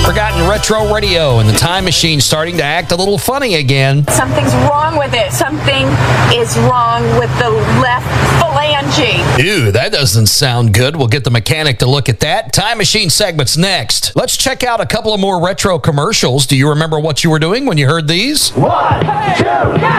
Forgotten Retro Radio and the Time Machine starting to act a little funny again. Something's wrong with it. Something is wrong with the left phalange. Ew, that doesn't sound good. We'll get the mechanic to look at that. Time Machine segment's next. Let's check out a couple of more retro commercials. Do you remember what you were doing when you heard these? 1, 2,